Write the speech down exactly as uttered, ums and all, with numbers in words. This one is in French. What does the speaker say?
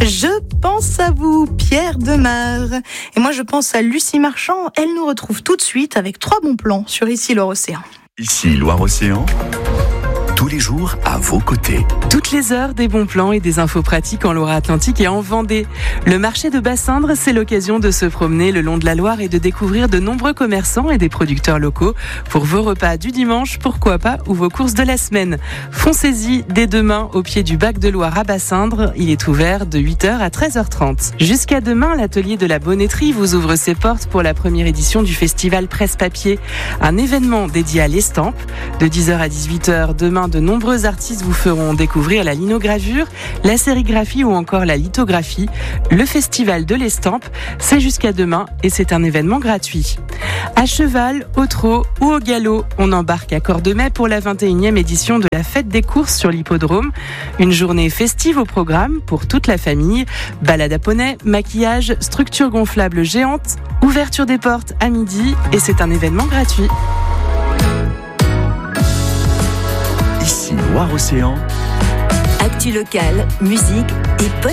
Je pense à vous, Pierre Demar. Et moi, je pense à Lucie Marchand. Elle nous retrouve tout de suite avec trois bons plans sur Ici Loire-Océan. Ici Loire-Océan, tous les jours à vos côtés. Toutes les heures, des bons plans et des infos pratiques en Loire-Atlantique et en Vendée. Le marché de Bassindre, c'est l'occasion de se promener le long de la Loire et de découvrir de nombreux commerçants et des producteurs locaux pour vos repas du dimanche, pourquoi pas, ou vos courses de la semaine. Foncez-y dès demain au pied du Bac de Loire à Bassindre. Il est ouvert de huit heures à treize heures trente. Jusqu'à demain, l'atelier de la Bonnetterie vous ouvre ses portes pour la première édition du festival Presse-Papier, un événement dédié à l'estampe. De dix heures à dix-huit heures, demain, de nombreux artistes vous feront découvrir la linogravure, la sérigraphie ou encore la lithographie. Le festival de l'estampe, c'est jusqu'à demain et c'est un événement gratuit. À cheval, au trot ou au galop, on embarque à Cordemais pour la vingt et unième édition de la fête des courses sur l'hippodrome. Une journée festive au programme pour toute la famille. Balade à poney, maquillage, structure gonflable géante, ouverture des portes à midi et c'est un événement gratuit. Ici Loire-Océan. Actu locale, musique et podcast.